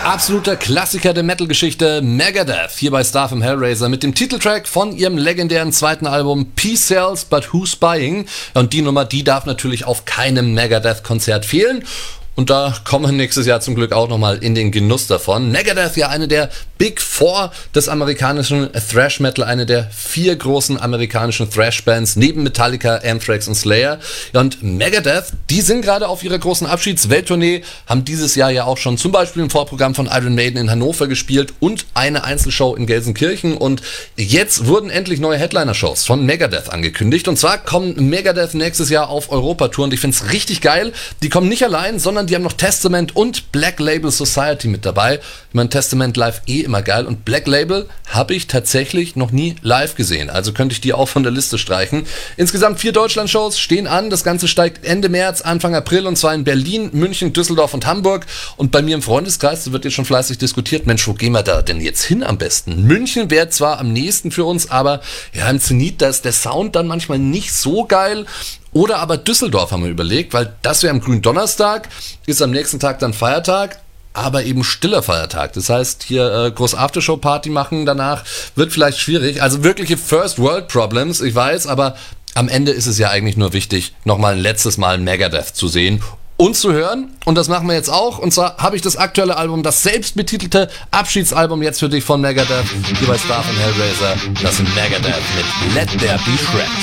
absoluter Klassiker der Metal-Geschichte, Megadeth, hier bei Star vom Hellraiser mit dem Titeltrack von ihrem legendären zweiten Album Peace Sells, But Who's Buying? Und die Nummer, die darf natürlich auf keinem Megadeth-Konzert fehlen. Und da kommen wir nächstes Jahr zum Glück auch nochmal in den Genuss davon. Megadeth, ja eine der Big Four des amerikanischen Thrash Metal, eine der 4 großen amerikanischen Thrash-Bands, neben Metallica, Anthrax und Slayer. Und Megadeth, die sind gerade auf ihrer großen Abschiedswelttournee, haben dieses Jahr ja auch schon zum Beispiel im Vorprogramm von Iron Maiden in Hannover gespielt und eine Einzelshow in Gelsenkirchen. Und jetzt wurden endlich neue Headliner-Shows von Megadeth angekündigt. Und zwar kommen Megadeth nächstes Jahr auf Europa-Tour und ich finde es richtig geil. Die kommen nicht allein, sondern die haben noch Testament und Black Label Society mit dabei. Ich meine, Testament live immer geil und Black Label habe ich tatsächlich noch nie live gesehen. Also könnte ich die auch von der Liste streichen. Insgesamt 4 Deutschland-Shows stehen an. Das Ganze steigt Ende März, Anfang April und zwar in Berlin, München, Düsseldorf und Hamburg. Und bei mir im Freundeskreis, da wird jetzt schon fleißig diskutiert, Mensch, wo gehen wir da denn jetzt hin am besten? München wäre zwar am nächsten für uns, aber ja, im Zenit, da ist der Sound dann manchmal nicht so geil. Oder aber Düsseldorf haben wir überlegt, weil das wäre am Gründonnerstag, ist am nächsten Tag dann Feiertag, aber eben stiller Feiertag. Das heißt, hier groß Aftershow-Party machen danach wird vielleicht schwierig. Also wirkliche First-World-Problems, ich weiß, aber am Ende ist es ja eigentlich nur wichtig, nochmal ein letztes Mal Megadeth zu sehen und zu hören. Und das machen wir jetzt auch. Und zwar habe ich das aktuelle Album, das selbstbetitelte Abschiedsalbum jetzt für dich von Megadeth, hier bei Star von Hellraiser. Das sind Megadeth mit Let There Be Shred.